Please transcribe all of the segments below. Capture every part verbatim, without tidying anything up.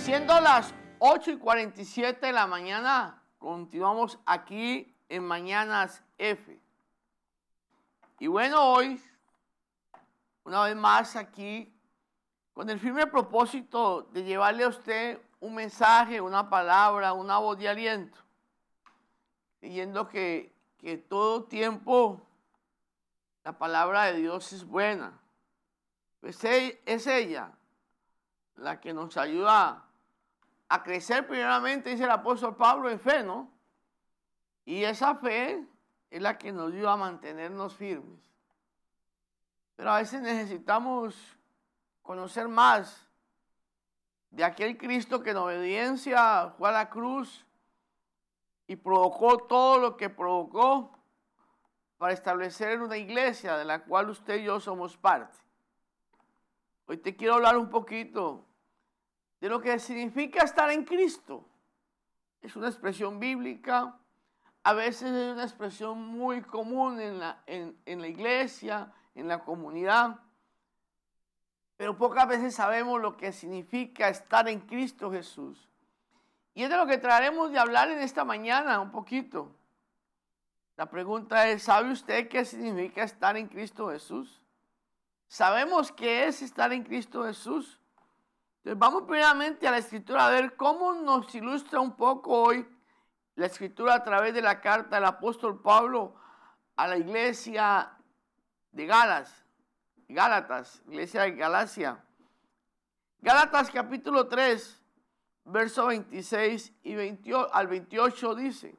Siendo las ocho y cuarenta y siete de la mañana, continuamos aquí en Mañanas F. Y bueno, hoy, una vez más aquí, con el firme propósito de llevarle a usted un mensaje, una palabra, una voz de aliento, creyendo que, que todo tiempo la palabra de Dios es buena. Pues es ella la que nos ayuda a crecer primeramente, dice el apóstol Pablo, en fe, ¿no? Y esa fe es la que nos ayuda a mantenernos firmes. Pero a veces necesitamos conocer más de aquel Cristo que en obediencia fue a la cruz y provocó todo lo que provocó para establecer una iglesia de la cual usted y yo somos parte. Hoy te quiero hablar un poquito de lo que significa estar en Cristo. Es una expresión bíblica, a veces es una expresión muy común en la, en, en la iglesia, en la comunidad, pero pocas veces sabemos lo que significa estar en Cristo Jesús. Y es de lo que trataremos de hablar en esta mañana un poquito. La pregunta es, ¿sabe usted qué significa estar en Cristo Jesús? ¿Sabemos qué es estar en Cristo Jesús? Entonces vamos primeramente a la Escritura a ver cómo nos ilustra un poco hoy la Escritura a través de la carta del apóstol Pablo a la iglesia de Galas, Gálatas, iglesia de Galacia. Gálatas capítulo tres, versos veintiséis y veintiocho, al veintiocho dice: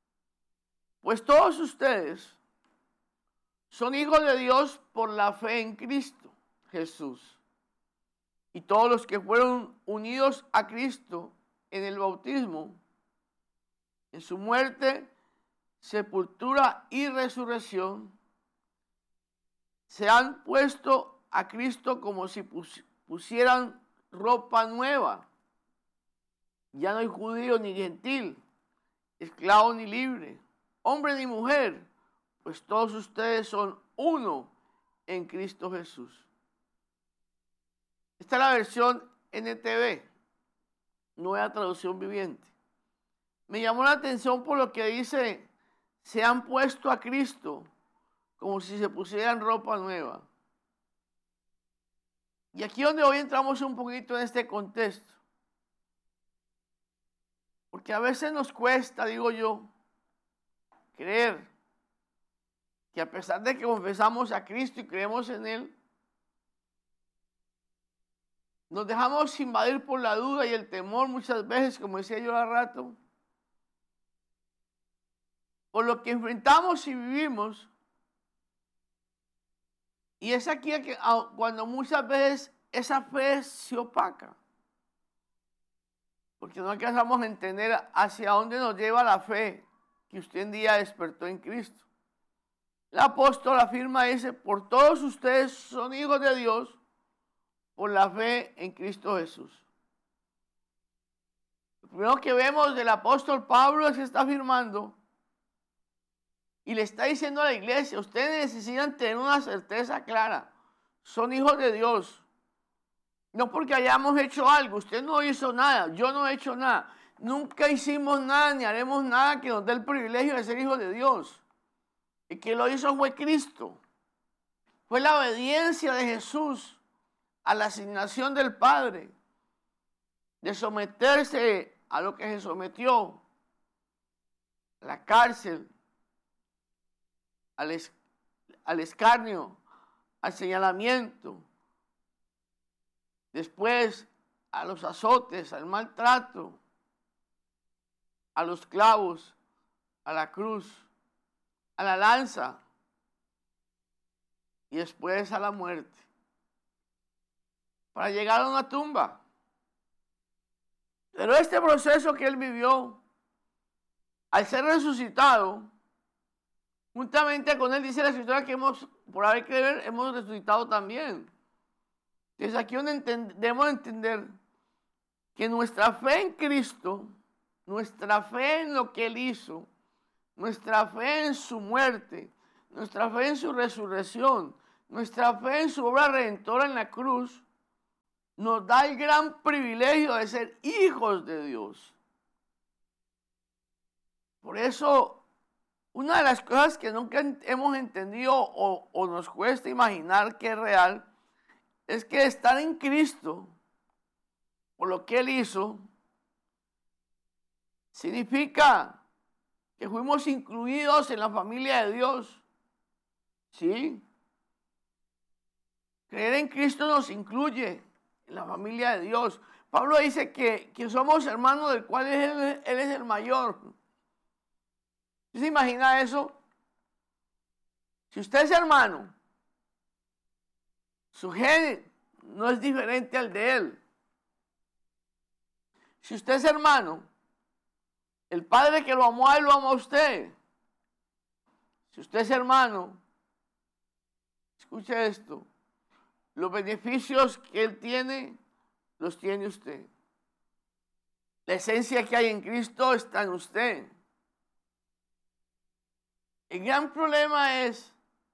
pues todos ustedes son hijos de Dios por la fe en Cristo Jesús. Y todos los que fueron unidos a Cristo en el bautismo, en su muerte, sepultura y resurrección, se han puesto a Cristo como si pusieran ropa nueva. Ya no hay judío ni gentil, esclavo ni libre, hombre ni mujer, pues todos ustedes son uno en Cristo Jesús. Esta es la versión N T V, Nueva Traducción Viviente. Me llamó la atención por lo que dice, se han puesto a Cristo como si se pusieran ropa nueva. Y aquí es donde hoy entramos un poquito en este contexto. Porque a veces nos cuesta, digo yo, creer que a pesar de que confesamos a Cristo y creemos en Él, nos dejamos invadir por la duda y el temor muchas veces, como decía yo hace rato, por lo que enfrentamos y vivimos. Y es aquí que cuando muchas veces esa fe se opaca, porque no alcanzamos a entender hacia dónde nos lleva la fe que usted en día despertó en Cristo. El apóstol afirma, dice, por todos ustedes son hijos de Dios por la fe en Cristo Jesús. Lo primero que vemos del apóstol Pablo es que está afirmando y le está diciendo a la iglesia, ustedes necesitan tener una certeza clara, son hijos de Dios. No porque hayamos hecho algo, usted no hizo nada, yo no he hecho nada, nunca hicimos nada ni haremos nada que nos dé el privilegio de ser hijos de Dios. El que lo hizo fue Cristo, fue la obediencia de Jesús a la asignación del Padre, de someterse a lo que se sometió, a la cárcel, al, es, al escarnio, al señalamiento, después a los azotes, al maltrato, a los clavos, a la cruz, a la lanza y después a la muerte, para llegar a una tumba. Pero este proceso que él vivió, al ser resucitado, juntamente con él dice la Escritura que hemos, por haber creído, hemos resucitado también. Entonces aquí donde debemos entender que nuestra fe en Cristo, nuestra fe en lo que Él hizo, nuestra fe en su muerte, nuestra fe en su resurrección, nuestra fe en su obra redentora en la cruz, nos da el gran privilegio de ser hijos de Dios. Por eso, una de las cosas que nunca hemos entendido o, o nos cuesta imaginar que es real, es que estar en Cristo, por lo que Él hizo, significa que fuimos incluidos en la familia de Dios. ¿Sí? Creer en Cristo nos incluye en la familia de Dios. Pablo dice que, que somos hermanos del cual él, él es el mayor. ¿Sí se imagina eso? Si usted es hermano, su gen no es diferente al de él. Si usted es hermano, el padre que lo amó a él lo ama a usted. Si usted es hermano, escuche esto, los beneficios que él tiene, los tiene usted. La esencia que hay en Cristo está en usted. El gran problema es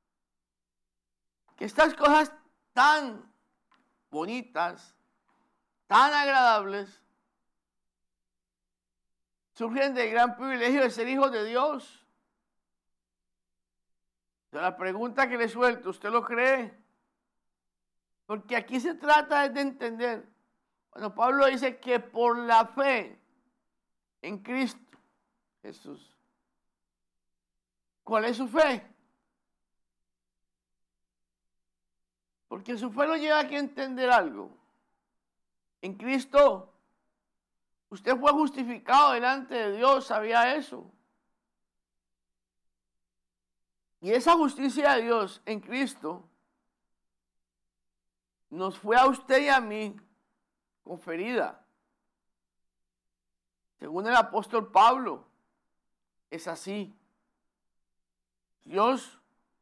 que estas cosas tan bonitas, tan agradables, surgen del gran privilegio de ser hijos de Dios. O sea, la pregunta que le suelto, ¿usted lo cree? Porque aquí se trata de entender. Cuando Pablo dice que por la fe en Cristo Jesús. ¿Cuál es su fe? Porque su fe lo lleva a que entender algo. En Cristo, usted fue justificado delante de Dios, ¿sabía eso? Y esa justicia de Dios en Cristo nos fue a usted y a mí conferida. Según el apóstol Pablo, es así. Dios,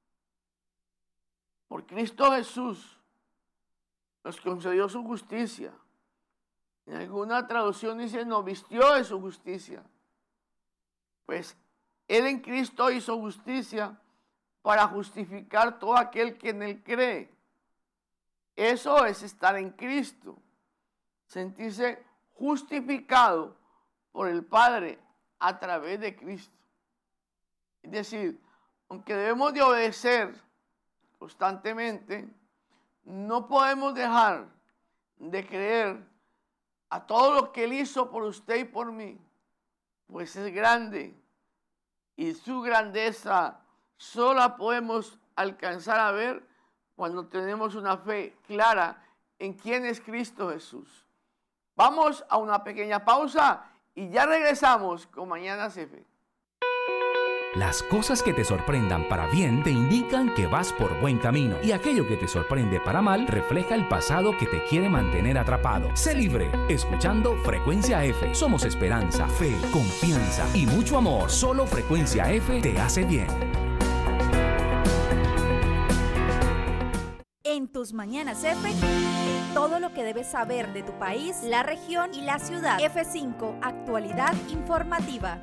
por Cristo Jesús, nos concedió su justicia. En alguna traducción dice, nos vistió de su justicia. Pues Él en Cristo hizo justicia para justificar todo aquel que en Él cree. Eso es estar en Cristo. Sentirse justificado por el Padre a través de Cristo. Es decir, aunque debemos de obedecer constantemente, no podemos dejar de creer a todo lo que Él hizo por usted y por mí, pues es grande y su grandeza solo la podemos alcanzar a ver cuando tenemos una fe clara en quién es Cristo Jesús. Vamos a una pequeña pausa y ya regresamos con Mañanas F. Las cosas que te sorprendan para bien te indican que vas por buen camino, y aquello que te sorprende para mal refleja el pasado que te quiere mantener atrapado. Sé libre, escuchando Frecuencia F. Somos esperanza, fe, confianza y mucho amor. Solo Frecuencia F te hace bien. En tus Mañanas F, todo lo que debes saber de tu país, la región y la ciudad. F cinco, actualidad informativa.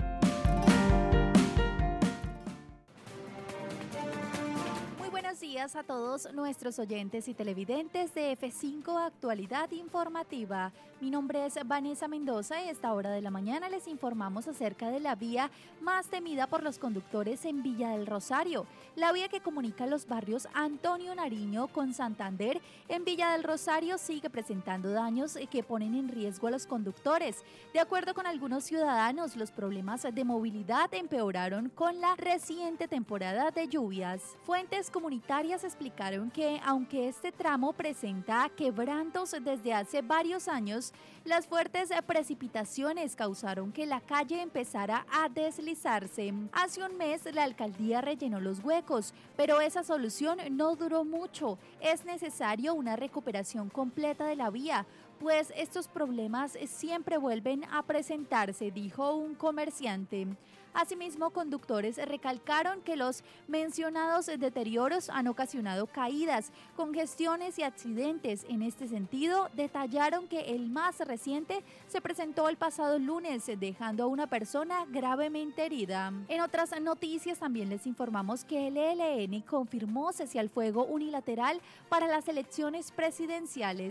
Buenos días a todos nuestros oyentes y televidentes de F cinco Actualidad Informativa. Mi nombre es Vanessa Mendoza y a esta hora de la mañana les informamos acerca de la vía más temida por los conductores en Villa del Rosario. La vía que comunica los barrios Antonio Nariño con Santander en Villa del Rosario sigue presentando daños que ponen en riesgo a los conductores. De acuerdo con algunos ciudadanos, los problemas de movilidad empeoraron con la reciente temporada de lluvias. Fuentes comunitarias explicaron que, aunque este tramo presenta quebrantos desde hace varios años, las fuertes precipitaciones causaron que la calle empezara a deslizarse. Hace un mes la alcaldía rellenó los huecos, pero esa solución no duró mucho. Es necesario una recuperación completa de la vía, pues estos problemas siempre vuelven a presentarse, dijo un comerciante. Asimismo, conductores recalcaron que los mencionados deterioros han ocasionado caídas, congestiones y accidentes. En este sentido, detallaron que el más reciente se presentó el pasado lunes, dejando a una persona gravemente herida. En otras noticias también les informamos que el E L N confirmó cese al fuego unilateral para las elecciones presidenciales.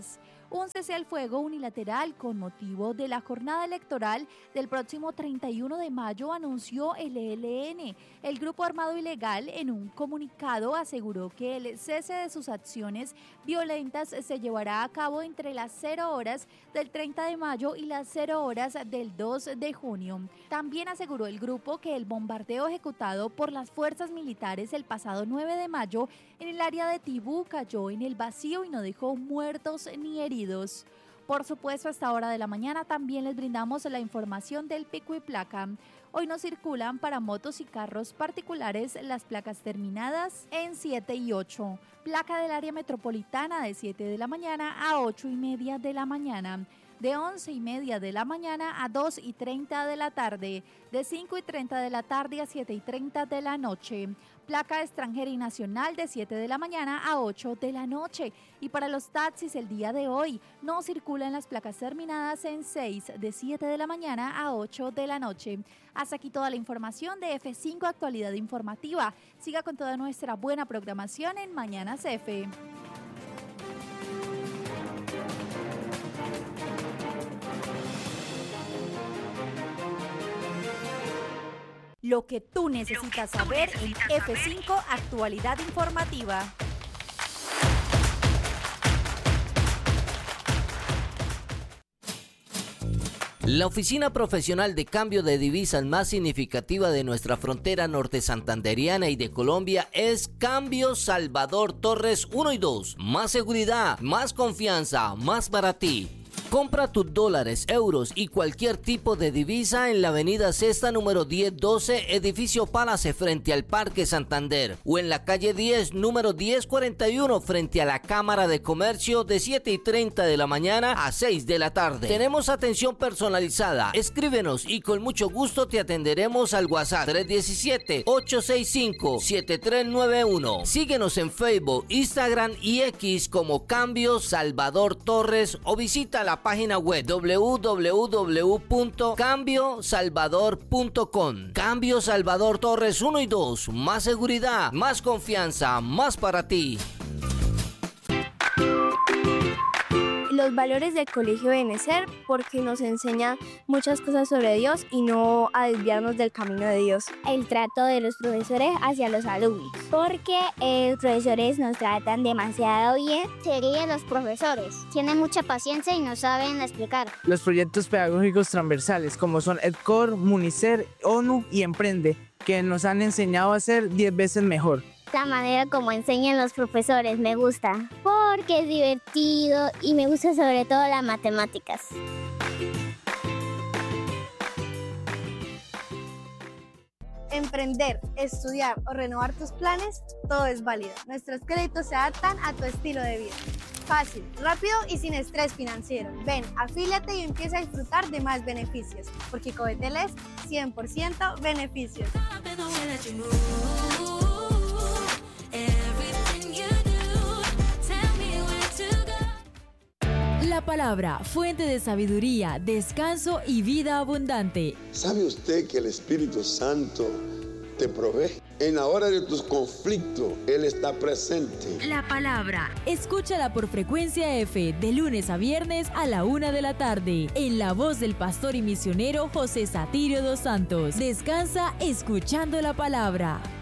un cese al fuego unilateral con motivo de la jornada electoral del próximo treinta y uno de mayo, anunció el E L N. El grupo armado ilegal en un comunicado aseguró que el cese de sus acciones violentas se llevará a cabo entre las cero horas del treinta de mayo y las cero horas del dos de junio. También aseguró el grupo que el bombardeo ejecutado por las fuerzas militares el pasado nueve de mayo en el área de Tibú cayó en el vacío y no dejó muertos ni heridos. Por supuesto, a esta hora de la mañana también les brindamos la información del pico y placa. Hoy no circulan para motos y carros particulares las placas terminadas en siete y ocho. Placa del área metropolitana de siete de la mañana a ocho y media de la mañana. De once y media de la mañana a dos y treinta de la tarde, de cinco y treinta de la tarde a siete y treinta de la noche. Placa extranjera y nacional de siete de la mañana a ocho de la noche. Y para los taxis el día de hoy no circulan las placas terminadas en seis, de siete de la mañana a ocho de la noche. Hasta aquí toda la información de F cinco Actualidad Informativa. Siga con toda nuestra buena programación en Mañanas F. Lo que tú necesitas saber en F cinco Actualidad Informativa. La oficina profesional de cambio de divisas más significativa de nuestra frontera norte santanderiana y de Colombia es Cambio Salvador Torres uno y dos. Más seguridad, más confianza, más para ti. Compra tus dólares, euros y cualquier tipo de divisa en la avenida Sexta número diez doce, edificio Palace frente al Parque Santander, o en la calle diez número diez cuarenta y uno frente a la Cámara de Comercio de siete y treinta de la mañana a seis de la tarde. Tenemos atención personalizada. Escríbenos y con mucho gusto te atenderemos al WhatsApp tres uno siete, ocho seis cinco, siete tres nueve uno. Síguenos en Facebook, Instagram y X como Cambio Salvador Torres o visita la página web doble u doble u doble u punto cambio salvador punto com. Cambio Salvador Torres uno y dos. Más seguridad, más confianza, más para ti. Los valores del colegio deben ser porque nos enseña muchas cosas sobre Dios y no a desviarnos del camino de Dios. El trato de los profesores hacia los alumnos, porque eh, los profesores nos tratan demasiado bien. Serían los profesores, tienen mucha paciencia y nos saben explicar. Los proyectos pedagógicos transversales como son EdCor, Municer, ONU y Emprende, que nos han enseñado a ser diez veces mejor. La manera como enseñan los profesores me gusta, porque es divertido y me gusta sobre todo las matemáticas. Emprender, estudiar o renovar tus planes, todo es válido. Nuestros créditos se adaptan a tu estilo de vida. Fácil, rápido y sin estrés financiero. Ven, afíliate y empieza a disfrutar de más beneficios, porque Covetel es cien por ciento beneficios. La palabra, fuente de sabiduría, descanso y vida abundante. ¿Sabe usted que el Espíritu Santo te provee? En la hora de tus conflictos, Él está presente. La palabra. Escúchala por Frecuencia F, de lunes a viernes a la una de la tarde, en la voz del pastor y misionero José Satirio dos Santos. Descansa escuchando la palabra.